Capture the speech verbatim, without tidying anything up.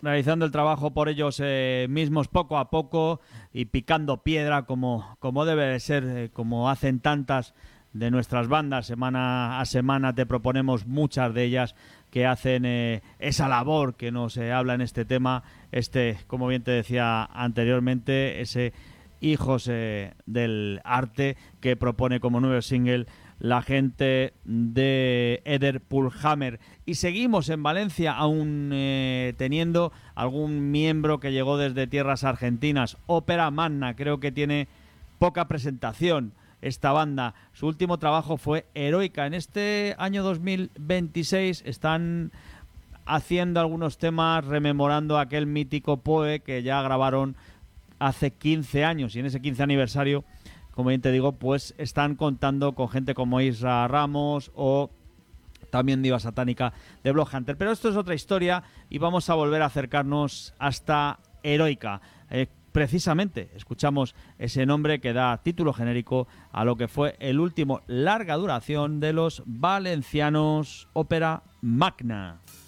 realizando el trabajo por ellos eh, mismos poco a poco y picando piedra como, como debe de ser, eh, como hacen tantas de nuestras bandas. Semana a semana te proponemos muchas de ellas que hacen eh, esa labor que nos eh, habla en este tema, este, como bien te decía anteriormente, ese Hijos eh, del Arte que propone como nuevo single la gente de Eder Pullhammer. Y seguimos en Valencia aún eh, teniendo algún miembro que llegó desde tierras argentinas. Ópera Magna, creo que tiene poca presentación esta banda. Su último trabajo fue Heroica. En este año dos mil veintiséis están haciendo algunos temas rememorando aquel mítico Poe que ya grabaron hace quince años, y en ese quince aniversario, como bien te digo, pues están contando con gente como Isra Ramos o también Diva Satánica de Bloodhunter. Pero esto es otra historia y vamos a volver a acercarnos hasta Heroica. Eh, precisamente escuchamos ese nombre que da título genérico a lo que fue el último larga duración de los valencianos Ópera Magna.